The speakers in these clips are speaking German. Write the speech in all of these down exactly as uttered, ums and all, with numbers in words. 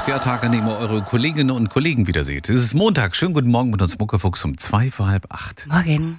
ist der Tag, an dem ihr eure Kolleginnen und Kollegen wieder seht. Es ist Montag. Schönen guten Morgen mit uns Muckefuchs um zwei vor halb acht. Morgen.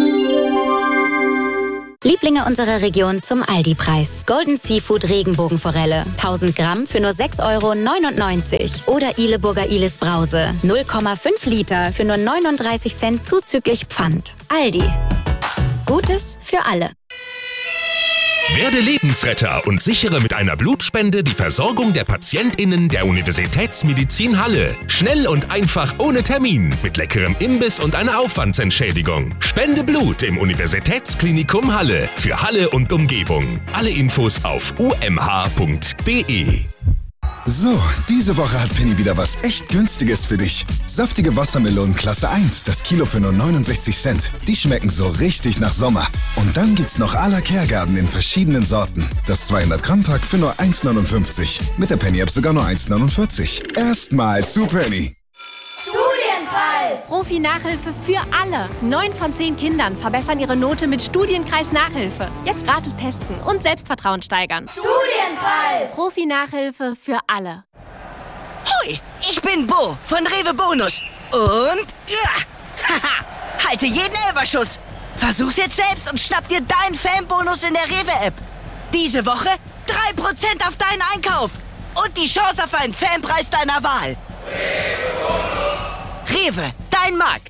Lieblinge unserer Region zum Aldi-Preis. Golden Seafood Regenbogenforelle. tausend Gramm für nur sechs Euro neunundneunzig. Oder Ileburger Ilis Brause. null Komma fünf Liter für nur neununddreißig Cent zuzüglich Pfand. Aldi. Gutes für alle. Werde Lebensretter und sichere mit einer Blutspende die Versorgung der PatientInnen der Universitätsmedizin Halle. Schnell und einfach ohne Termin, mit leckerem Imbiss und einer Aufwandsentschädigung. Spende Blut im Universitätsklinikum Halle für Halle und Umgebung. Alle Infos auf u m h punkt d e. So, diese Woche hat Penny wieder was echt Günstiges für dich. Saftige Wassermelonen Klasse eins, das Kilo für nur neunundsechzig Cent. Die schmecken so richtig nach Sommer. Und dann gibt's noch à la Kergarten in verschiedenen Sorten. Das zweihundert Gramm Pack für nur eins neunundfünfzig. Mit der Penny App sogar nur eins neunundvierzig. Erstmal zu Penny. Studienkreis! Profi-Nachhilfe für alle. Neun von zehn Kindern verbessern ihre Note mit Studienkreis-Nachhilfe. Jetzt gratis testen und Selbstvertrauen steigern. Studienkreis! Profi-Nachhilfe für alle. Hoi, ich bin Bo von Rewe Bonus. Und... Ja, haha, halte jeden Elferschuss. Versuch's jetzt selbst und schnapp dir deinen Fanbonus in der Rewe-App. Diese Woche drei Prozent auf deinen Einkauf. Und die Chance auf einen Fanpreis deiner Wahl. Rewe, dein Markt.